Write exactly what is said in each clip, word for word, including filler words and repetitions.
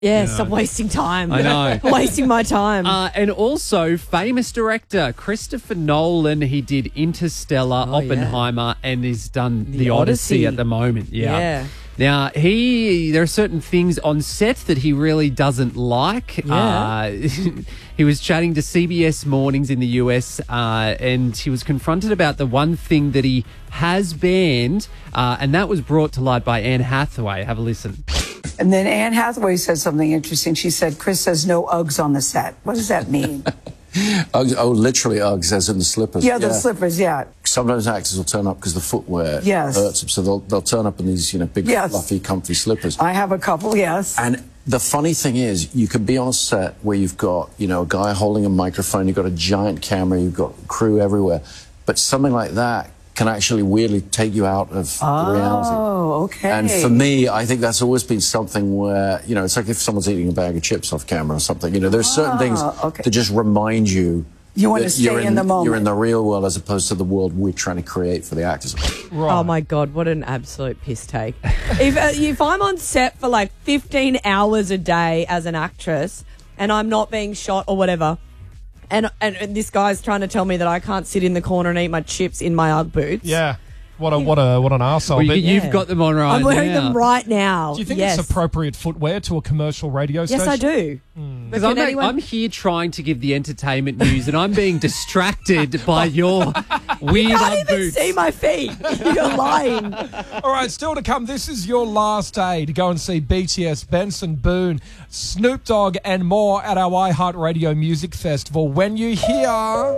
Yeah, You know. stop wasting time. I know. Wasting my time. Uh, and also, famous director Christopher Nolan. He did Interstellar, Oh, yeah. Oppenheimer, and he's done The, The Odyssey. Odyssey. at the moment. Yeah. Yeah. Now, he there are certain things on set that he really doesn't like. Yeah. Uh, he was chatting to C B S Mornings in the U S, uh, and he was confronted about the one thing that he has banned, uh, and that was brought to light by Anne Hathaway. Have a listen. And then Anne Hathaway said something interesting. She said, Chris says no Uggs on the set. What does that mean? Uggs, oh, literally Uggs, as in the slippers. Yeah, the slippers, yeah. Sometimes actors will turn up because the footwear Yes. hurts them, so they'll, they'll turn up in these, you know, big, Yes. fluffy, comfy slippers. I have a couple, yes. And the funny thing is, you could be on a set where you've got, you know, a guy holding a microphone, you've got a giant camera, you've got crew everywhere, but something like that can actually weirdly take you out of Oh, reality. okay. And for me, I think that's always been something where, you know, it's like if someone's eating a bag of chips off camera or something. You know, there's certain things Ah, okay. that just remind you You want to that stay you're in the moment. You're in the real world as opposed to the world we're trying to create for the actors. Oh my God, what an absolute piss take. if, uh, if I'm on set for like fifteen hours a day as an actress and I'm not being shot or whatever, and, and, and this guy's trying to tell me that I can't sit in the corner and eat my chips in my Ugg boots. Yeah. What a what a what an arsehole. Well, you, But you've Yeah. got them on right I'm wearing now. them right now. do you think yes. it's appropriate footwear to a commercial radio Yes, station? I do. Because I'm, Can anyone- I'm here trying to give the entertainment news, and I'm being distracted by your weird You can't Ugg even boots. see my feet. You're lying. All right, still to come. This is your last day to go and see B T S, Benson Boone, Snoop Dogg, and more at our iHeartRadio Music Festival. When you hear,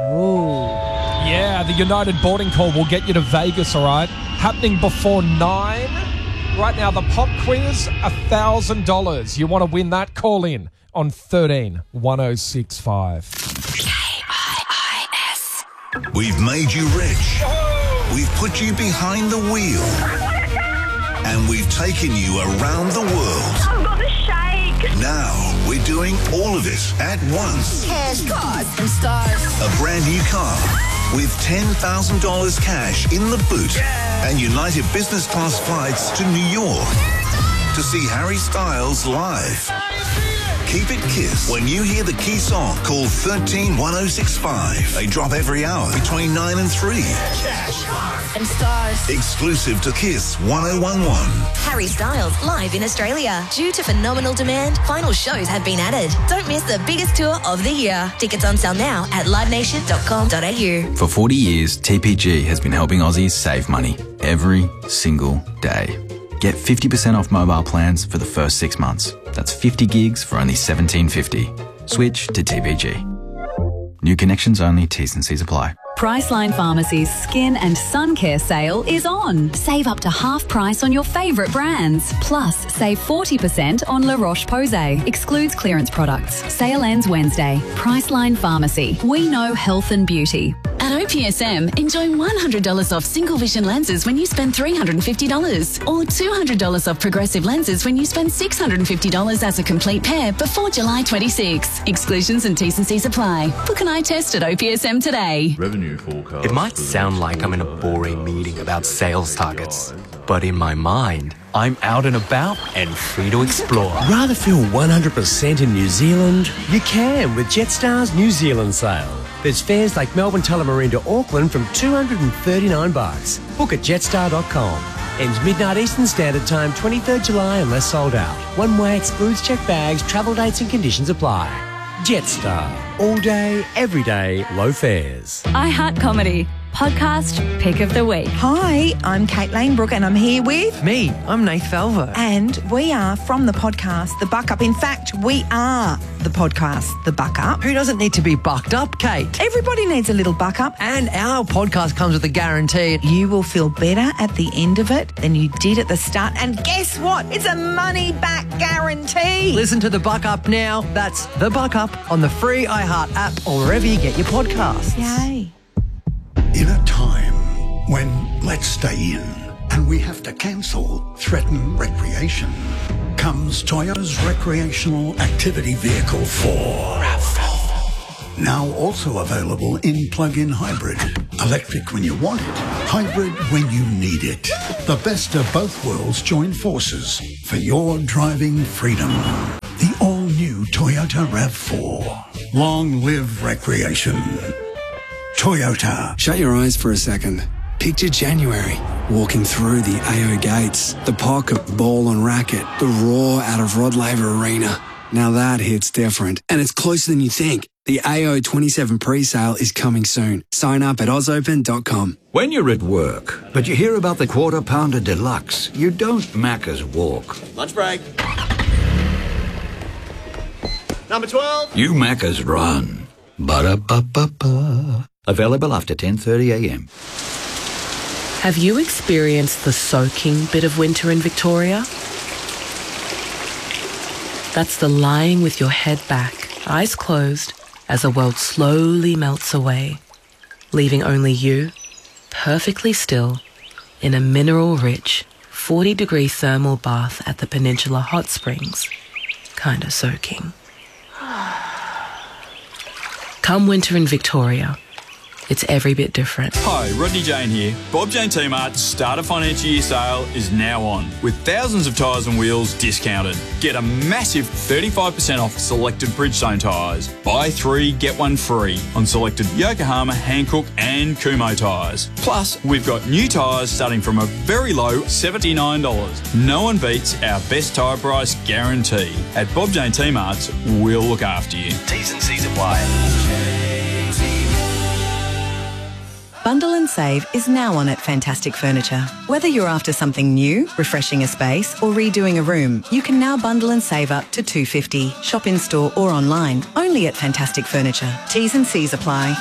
yeah, the United Boarding Call will get you to Vegas. All right, happening before nine. Right now, the pop quiz, a thousand dollars. You want to win that? Call in on thirteen one oh six five. We've made you rich. We've put you behind the wheel. And we've taken you around the world. I've got the shake. Now we're doing all of it at once. Cash, cars, and stars. A brand new car with ten thousand dollars cash in the boot and United business class flights to New York to see Harry Styles live. Keep it Kiss. When you hear the key song, call thirteen one oh six five. They drop every hour between nine and three. And stars. Exclusive to Kiss one oh one one. Harry Styles live in Australia. Due to phenomenal demand, final shows have been added. Don't miss the biggest tour of the year. Tickets on sale now at live nation dot com dot a u. For forty years, T P G has been helping Aussies save money every single day. Get fifty percent off mobile plans for the first six months. That's fifty gigs for only seventeen fifty. Switch to T P G. New connections only, T's and C's apply. Priceline Pharmacy's Skin and Sun Care sale is on. Save up to half price on your favourite brands. Plus, save forty percent on La Roche-Posay. Excludes clearance products. Sale ends Wednesday. Priceline Pharmacy. We know health and beauty. At O P S M, enjoy one hundred dollars off single vision lenses when you spend three hundred fifty dollars or two hundred dollars off progressive lenses when you spend six hundred fifty dollars as a complete pair before July twenty-sixth. Exclusions and T's and C's apply. Book an eye test at O P S M today. Revenue forecast. It might sound like I'm in a boring meeting about sales targets, but in my mind, I'm out and about and free to explore. Rather feel one hundred percent in New Zealand? You can with Jetstar's New Zealand sale. There's fares like Melbourne Tullamarine to Auckland from two hundred thirty-nine bucks. Book at jetstar dot com. Ends midnight Eastern Standard Time, twenty-third July unless sold out. One way excludes checked bags, travel dates and conditions apply. Jetstar. All day, every day, low fares. iHeart Comedy. Podcast Pick of the Week. Hi, I'm Kate Lanebrook and I'm here with... Me, I'm Nath Falvo. And we are from the podcast The Buck Up. In fact, we are the podcast The Buck Up. Who doesn't need to be bucked up, Kate? Everybody needs a little buck up. And our podcast comes with a guarantee. You will feel better at the end of it than you did at the start. And guess what? It's a money-back guarantee. Listen to The Buck Up now. That's The Buck Up on the free iHeart app or wherever you get your podcasts. Yay. In a time when let's stay in and we have to cancel threaten recreation, comes Toyota's recreational activity vehicle for RAV four. Now also available in plug-in hybrid. Electric when you want it, hybrid when you need it. The best of both worlds join forces for your driving freedom. The all-new Toyota RAV four. Long live recreation. Toyota. Shut your eyes for a second. Picture January, walking through the A O gates, the pocket ball and racket, the roar out of Rod Laver Arena. Now that hits different, and it's closer than you think. The A O twenty-seven pre-sale is coming soon. Sign up at oz open dot com. When you're at work, but you hear about the Quarter Pounder Deluxe, you don't Macca's walk. Lunch break. Number twelve. You Macca's run. Ba-da-ba-ba-ba. Available after ten thirty a m. Have you experienced the soaking bit of winter in Victoria? That's the lying with your head back, eyes closed, as the world slowly melts away, leaving only you, perfectly still, in a mineral-rich, forty-degree thermal bath at the Peninsula Hot Springs, kinda soaking. Come winter in Victoria, it's every bit different. Hi, Rodney Jane here. Bob Jane T-Mart's Starter Financial Year sale is now on, with thousands of tyres and wheels discounted. Get a massive thirty-five percent off selected Bridgestone tyres. Buy three, get one free on selected Yokohama, Hankook and Kumho tyres. Plus, we've got new tyres starting from a very low seventy-nine dollars. No one beats our best tyre price guarantee. At Bob Jane T-Mart's, we'll look after you. T's and C's apply. Bundle and Save is now on at Fantastic Furniture. Whether you're after something new, refreshing a space or redoing a room, you can now bundle and save up to two hundred fifty dollars. Shop in store or online, only at Fantastic Furniture. T's and C's apply.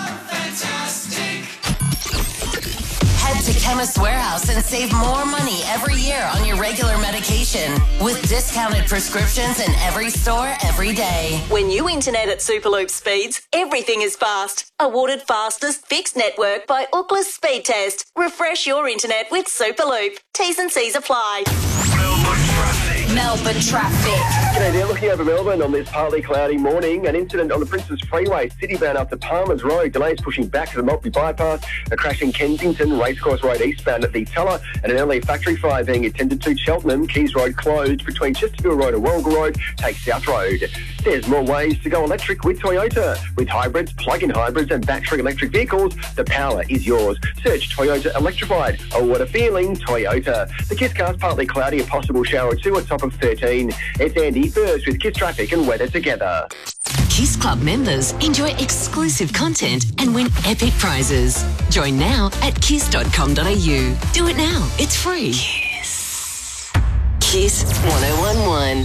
Head to Chemist Warehouse and save more money every year on your regular medication with discounted prescriptions in every store every day. When you internet at Superloop speeds, everything is fast. Awarded fastest fixed network by Ookla Speed Test. Refresh your internet with Superloop. T's and C's apply. Melbourne traffic. G'day there, looking over Melbourne on this partly cloudy morning. An incident on the Princes Freeway, citybound up to Palmer's Road. Delays pushing back to the Maltby Bypass. A crash in Kensington, Racecourse Road eastbound at the Teller. And an early factory fire being attended to Cheltenham. Keys Road closed between Chesterfield Road and Warrigal Road. Take South Road. There's more ways to go electric with Toyota. With hybrids, plug-in hybrids and battery electric vehicles, the power is yours. Search Toyota Electrified. Oh, what a feeling, Toyota. The Kisscast partly cloudy, a possible shower or two, a top of thirteen. It's Andy first with Kiss Traffic and weather together. Kiss Club members enjoy exclusive content and win epic prizes. Join now at kiss dot com dot a u. Do it now. It's free. Kiss. Kiss one oh one one.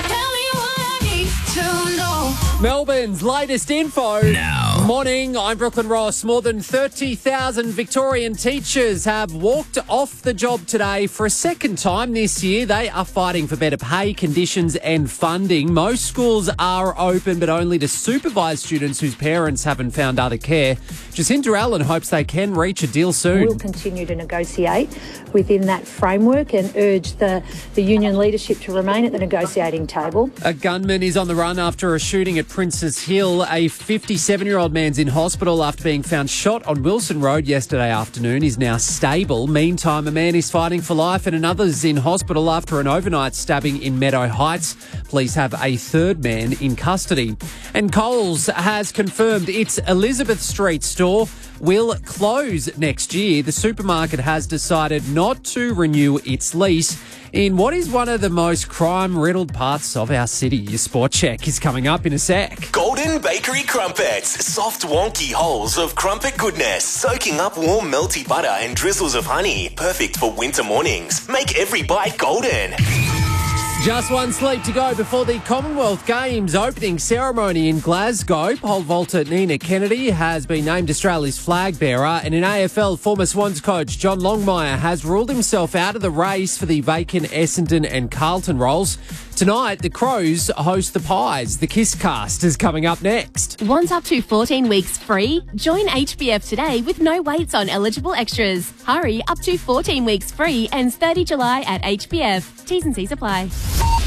Melbourne's latest info. Now. Morning, I'm Brooklyn Ross. More than thirty thousand Victorian teachers have walked off the job today for a second time this year. They are fighting for better pay, conditions and funding. Most schools are open, but only to supervised students whose parents haven't found other care. Jacinta Allen hopes they can reach a deal soon. We'll continue to negotiate within that framework and urge the, the union leadership to remain at the negotiating table. A gunman is on the run after a shooting at Princes Hill. A fifty-seven-year-old man's in hospital after being found shot on Wilson Road yesterday afternoon. He's now stable. Meantime, a man is fighting for life and another's in hospital after an overnight stabbing in Meadow Heights. Police have a third man in custody. And Coles has confirmed its Elizabeth Street store will close next year. The supermarket has decided not to renew its lease in what is one of the most crime-riddled parts of our city. Your sport check is coming up in a sec. Golden Bakery Crumpets. Soft, wonky holes of crumpet goodness, soaking up warm, melty butter and drizzles of honey. Perfect for winter mornings. Make every bite golden. Just one sleep to go before the Commonwealth Games opening ceremony in Glasgow. Pole vaulter Nina Kennedy has been named Australia's flag bearer, and in A F L, former Swans coach John Longmire has ruled himself out of the race for the vacant Essendon and Carlton roles. Tonight, the Crows host the Pies. The Kiss Cast is coming up next. Want up to fourteen weeks free? Join H B F today with no waits on eligible extras. Hurry, up to fourteen weeks free, ends thirtieth of July at H B F. T's and C's apply.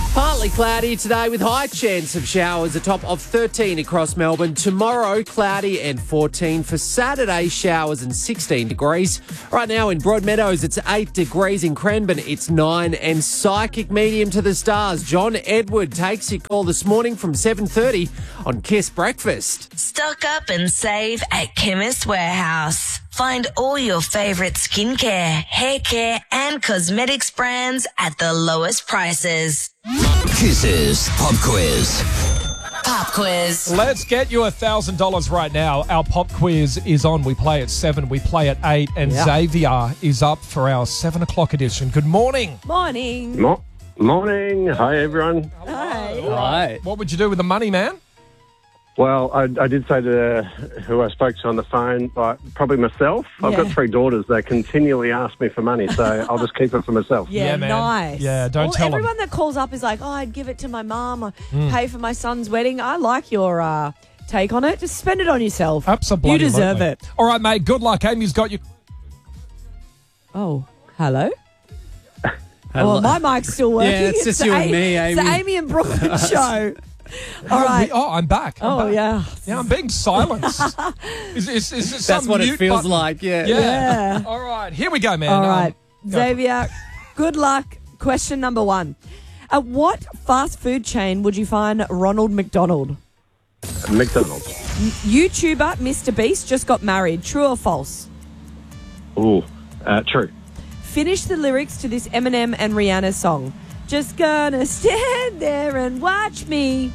Partly cloudy today with high chance of showers, a top of thirteen across Melbourne. Tomorrow, cloudy and fourteen. For Saturday, showers and sixteen degrees. Right now in Broadmeadows, it's eight degrees. In Cranbourne, it's nine. And psychic medium to the stars, John Edward, takes your call this morning from seven thirty on Kiss Breakfast. Stock up and save at Chemist Warehouse. Find all your favourite skincare, hair care and cosmetics brands at the lowest prices. Kiss's Pop Quiz. Pop Quiz. Let's get you one thousand dollars right now. Our pop quiz is on. We play at seven, we play at eight, and Yeah. Xavier is up for our seven o'clock edition. Good morning. Morning. Mo- morning. Hi, everyone. Hi. Right. What would you do with the money, man? Well, I, I did say to who I spoke to on the phone, like, probably myself. I've Yeah. got three daughters that continually ask me for money, so I'll just keep it for myself. Yeah, nice. Yeah, don't Well, tell 'em. everyone that calls up is like, oh, I'd give it to my mum or Mm. pay for my son's wedding. I like your uh, take on it. Just spend it on yourself. Absolutely. You deserve it. All right, mate. Good luck. Amy's got you. Oh, hello? Oh, my mic's still working. Yeah, it's just the you and A- me, It's the Amy. Amy and Brooklyn show. All Oh, right. we- oh, I'm back. I'm Oh, back. yeah. Yeah, I'm being silenced. is, is, is it That's some what it mute feels button? like, yeah. yeah. Yeah. All right, here we go, man. All Um, right. go. Xavier, good luck. Question number one. At what fast food chain would you find Ronald McDonald? McDonald's. YouTuber Mister Beast just got married. True or false? Ooh, uh, true. Finish the lyrics to this Eminem and Rihanna song. Just gonna stand there and watch me.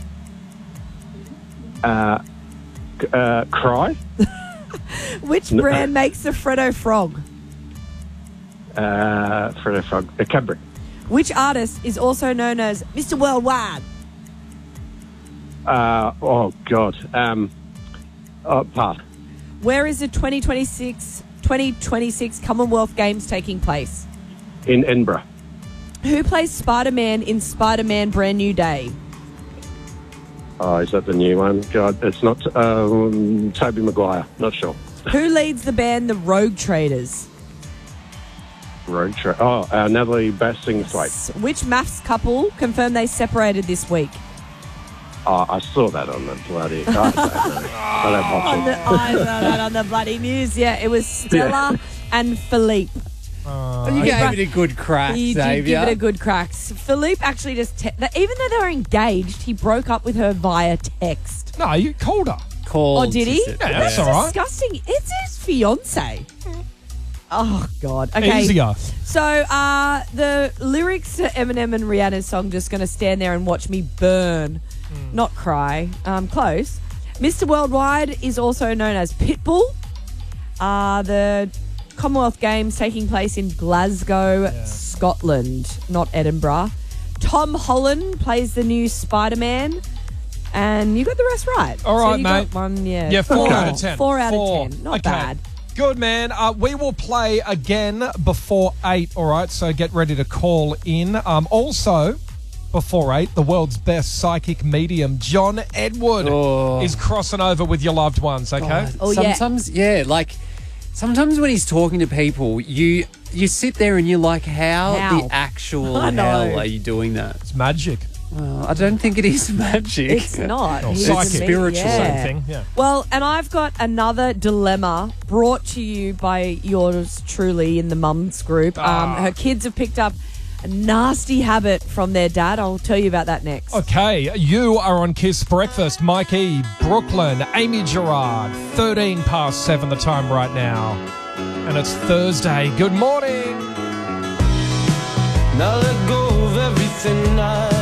Uh, c- uh, cry. Which No. brand makes the Freddo Frog? Uh, Freddo Frog. Uh, Cadbury. Which artist is also known as Mister Worldwide? Uh, oh, God. Um, oh, pass. Where is the twenty twenty-six, twenty twenty-six Commonwealth Games taking place? In Edinburgh. Who plays Spider-Man in Spider-Man Brand New Day? Oh, is that the new one? God, it's not um, Tobey Maguire. Not sure. Who leads the band The Rogue Traders? Road trip. Oh, uh, Natalie Bassingthwaite. Which maths couple confirmed they separated this week? Oh, I saw that on the bloody. I don't know. I don't watch On it. the, I saw that on the bloody news. Yeah, it was Stella Yeah. and Philippe. Well, you gave it a good crack, He did Xavier. give it a good crack. Philippe actually just, te- that- even though they were engaged, he broke up with her via text. No, you called her. Called. Oh, did he? Yeah, that's That's all right. disgusting. It's his fiance. Oh, God. Okay. Easier. So, uh, the lyrics to Eminem and Rihanna's song, Just Gonna Stand There and Watch Me Burn, not cry, um, close. Mister Worldwide is also known as Pitbull. Uh, the Commonwealth Games taking place in Glasgow, Scotland, not Edinburgh. Tom Holland plays the new Spider-Man. And you got the rest right. All So right, you mate. Got one, yeah. Yeah, four, out of ten. Four out Four. of ten. Not Okay. bad. Good, man. Uh, we will play again before eight, all right? So get ready to call in. Um, also, before eight, the world's best psychic medium, John Edward, Oh. is crossing over with your loved ones, okay? God, Oh, yeah. sometimes, yeah. like sometimes when he's talking to people, you you sit there and you're like, how, How? the actual I know. hell are you doing that? It's magic. Well, I don't think it is magic. It's not. Or He's psychic. me- Spiritual yeah. thing, yeah. Well, and I've got another dilemma brought to you by yours truly in the mums group. Um, Ah. her kids have picked up a nasty habit from their dad. I'll tell you about that next. Okay, you are on Kiss Breakfast. Mike E, Brooklyn, Amy Gerard, thirteen past seven the time right now. And it's Thursday. Good morning. Now let go of everything I